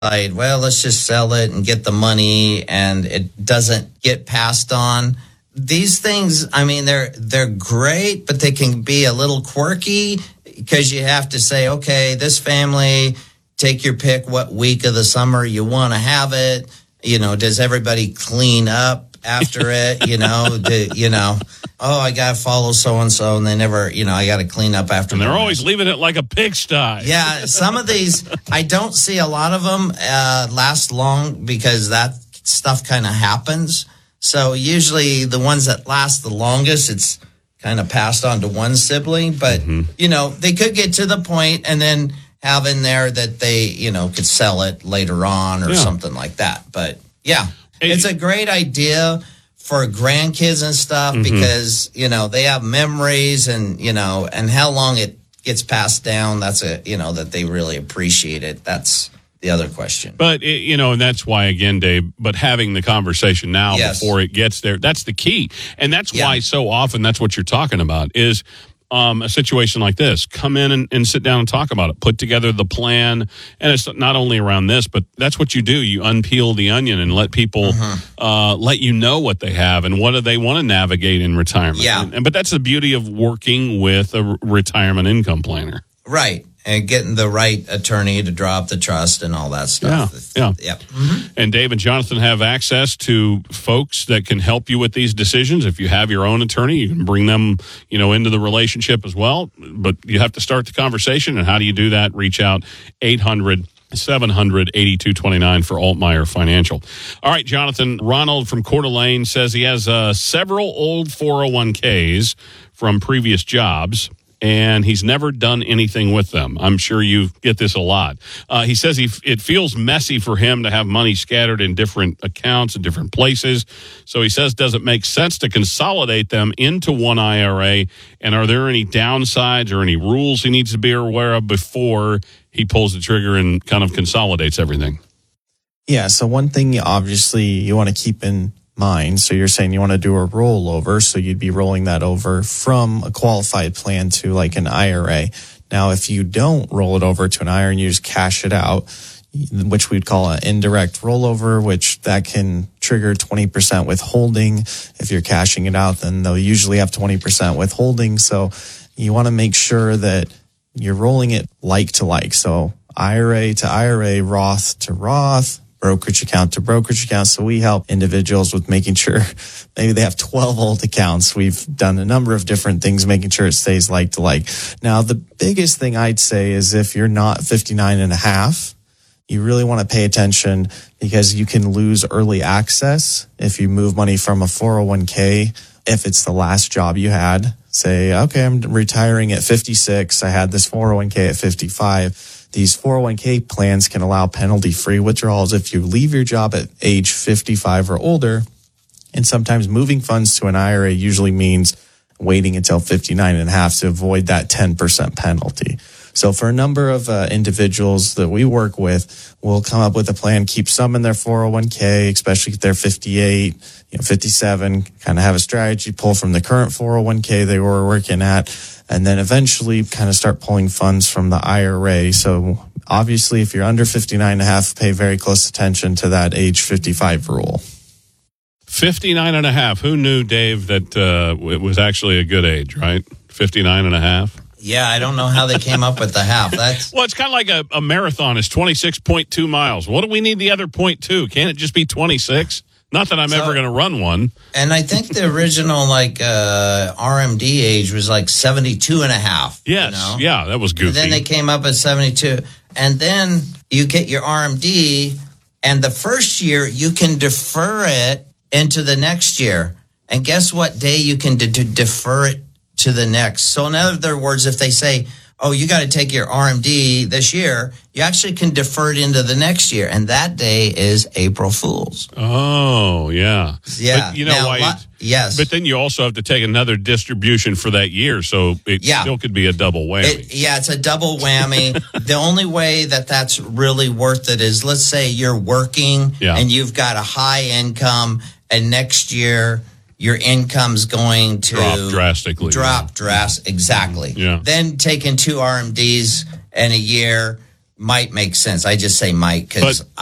well, let's just sell it and get the money, and it doesn't get passed on. These things, I mean, they're great, but they can be a little quirky because you have to say, okay, this family, take your pick what week of the summer you want to have it. Does everybody clean up after it? I got to follow so-and-so, and they never, I got to clean up after. And they're always leaving it like a pigsty. Yeah, some of these, I don't see a lot of them last long because that stuff kind of happens. So usually the ones that last the longest, it's kind of passed on to one sibling. But, they could get to the point and then have in there that they, could sell it later on or something like that. But, yeah, it's a great idea for grandkids and stuff because, they have memories and how long it gets passed down. That's that they really appreciate it. That's the other question. But, and that's why, again, Dave, but having the conversation now before it gets there, that's the key. And that's why so often that's what you're talking about is a situation like this. Come in and sit down and talk about it. Put together the plan. And it's not only around this, but that's what you do. You unpeel the onion and let people let you know what they have and what do they want to navigate in retirement. Yeah. But that's the beauty of working with a retirement income planner. Right. And getting the right attorney to draw up the trust and all that stuff. Yeah. Yep. And Dave and Jonathan have access to folks that can help you with these decisions. If you have your own attorney, you can bring them, into the relationship as well. But you have to start the conversation. And how do you do that? Reach out 800-700-8229 for Altmeyer Financial. All right, Jonathan. Ronald from Coeur d'Alene says he has several old 401ks from previous jobs, and he's never done anything with them. I'm sure you get this a lot. He says it feels messy for him to have money scattered in different accounts in different places. So he says, does it make sense to consolidate them into one IRA? And are there any downsides or any rules he needs to be aware of before he pulls the trigger and kind of consolidates everything? Yeah, so one thing obviously you want to keep in mind. So you're saying you want to do a rollover. So you'd be rolling that over from a qualified plan to like an IRA. Now, if you don't roll it over to an IRA and you just cash it out, which we'd call an indirect rollover, which that can trigger 20% withholding. If you're cashing it out, then they'll usually have 20% withholding. So you want to make sure that you're rolling it like to like. So IRA to IRA, Roth to Roth, brokerage account to brokerage account. So we help individuals with making sure maybe they have 12 old accounts. We've done a number of different things, making sure it stays like to like. Now, the biggest thing I'd say is if you're not 59 and a half, you really want to pay attention because you can lose early access if you move money from a 401k. If it's the last job you had, say, okay, I'm retiring at 56. I had this 401k at 55. These 401k plans can allow penalty-free withdrawals if you leave your job at age 55 or older. And sometimes moving funds to an IRA usually means waiting until 59 and a half to avoid that 10% penalty. So for a number of individuals that we work with, we'll come up with a plan, keep some in their 401k, especially if they're 58, 57, kind of have a strategy, pull from the current 401k they were working at, and then eventually kind of start pulling funds from the IRA. So obviously, if you're under 59 and a half, pay very close attention to that age 55 rule. 59 and a half. Who knew, Dave, that it was actually a good age, right? 59 and a half. Yeah, I don't know how they came up with the half. Well, it's kind of like a marathon is 26.2 miles. What do we need the other 0.2? Can't it just be 26? Not that I'm ever going to run one. And I think the original RMD age was like 72 and a half. Yes. Yeah, that was goofy. And then they came up at 72. And then you get your RMD, and the first year you can defer it into the next year. And guess what day you can defer it to the next? So in other words, if they say, oh, you got to take your RMD this year, you actually can defer it into the next year. And that day is April Fool's. Oh, yeah. Yeah. But you know why? Yes. But then you also have to take another distribution for that year. So it still could be a double whammy. It's a double whammy. The only way that that's really worth it is, let's say you're working and you've got a high income, and next year your income's going to drop drastically. Exactly. Yeah. Then taking 2 RMDs in a year might make sense. I just say might because